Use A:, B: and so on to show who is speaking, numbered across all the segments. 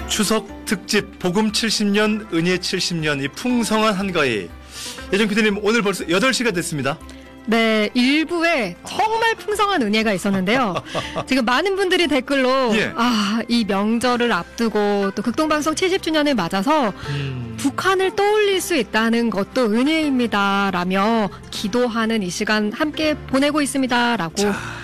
A: 추석 특집 복음 70년 은혜 70년 이 풍성한 한가위. 예정 PD님 오늘 벌써 8시가 됐습니다.
B: 네, 일부에 정말 풍성한 은혜가 있었는데요. 지금 많은 분들이 댓글로
A: 예.
B: 이 명절을 앞두고 또 극동방송 70주년을 맞아서 북한을 떠올릴 수 있다는 것도 은혜입니다 라며 기도하는 이 시간 함께 보내고 있습니다 라고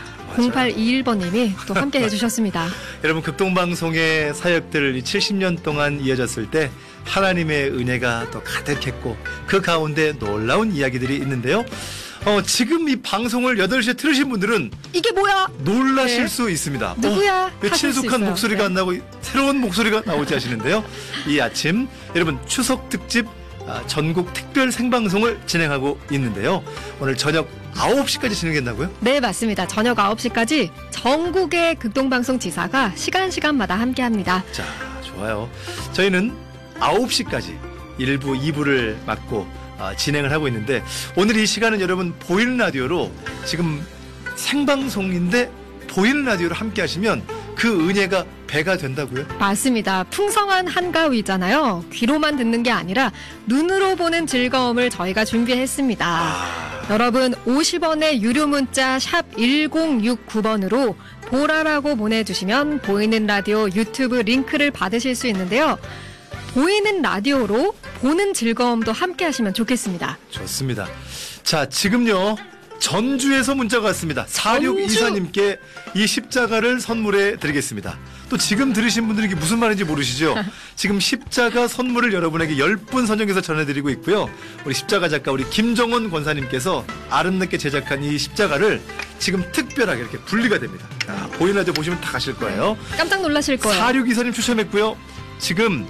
B: 0821번님이 또 함께 해주셨습니다.
A: 여러분 극동방송의 사역들 70년 동안 이어졌을 때 하나님의 은혜가 또 가득했고 그 가운데 놀라운 이야기들이 있는데요. 지금 이 방송을 8시에 들으신 분들은
B: 이게 뭐야?
A: 놀라실
B: 네.
A: 수 있습니다.
B: 누구야?
A: 왜 친숙한 목소리가
B: 네.
A: 안 나오고 새로운 목소리가 나오지 하시는데요. 이 아침 여러분 추석 특집 전국 특별 생방송을 진행하고 있는데요. 오늘 저녁 9시까지 진행된다고요?
B: 네, 맞습니다. 저녁 9시까지 전국의 극동방송 지사가 시간마다 함께합니다.
A: 자, 좋아요. 저희는 9시까지 1부, 2부를 맡고 진행을 하고 있는데 오늘 이 시간은 여러분 보이는 라디오로 지금 생방송인데 보이는 라디오로 함께 하시면 그 은혜가 배가 된다고요?
B: 맞습니다. 풍성한 한가위잖아요. 귀로만 듣는 게 아니라 눈으로 보는 즐거움을 저희가 준비했습니다. 여러분 50원의 유료 문자 샵 1069번으로 보라라고 보내주시면 보이는 라디오 유튜브 링크를 받으실 수 있는데요. 보이는 라디오로 보는 즐거움도 함께 하시면 좋겠습니다.
A: 좋습니다. 자, 지금요. 전주에서 문자가 왔습니다. 4624님께 이 십자가를 선물해 드리겠습니다. 또 지금 들으신 분들이 이게 무슨 말인지 모르시죠? 지금 십자가 선물을 여러분에게 10분 선정해서 전해드리고 있고요. 우리 십자가 작가 우리 김정원 권사님께서 아름답게 제작한 이 십자가를 지금 특별하게 이렇게 분리가 됩니다. 보이는 라디오 보시면 다 가실 거예요.
B: 깜짝 놀라실 거예요.
A: 4624님 추첨했고요. 지금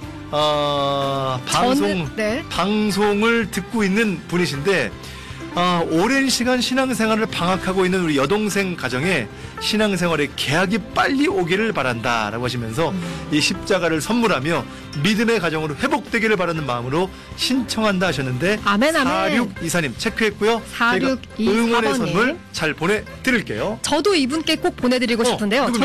A: 방송을 듣고 있는 분이신데 오랜 시간 신앙생활을 방학하고 있는 우리 여동생 가정에 신앙생활의 개학이 빨리 오기를 바란다라고 하시면서 이 십자가를 선물하며 믿음의 가정으로 회복되기를 바라는 마음으로 신청한다 하셨는데
B: 아멘, 아멘.
A: 4624님 체크했고요.
B: 4624번님
A: 응원의 선물 잘 보내드릴게요.
B: 저도 이분께 꼭 보내드리고 싶은데요.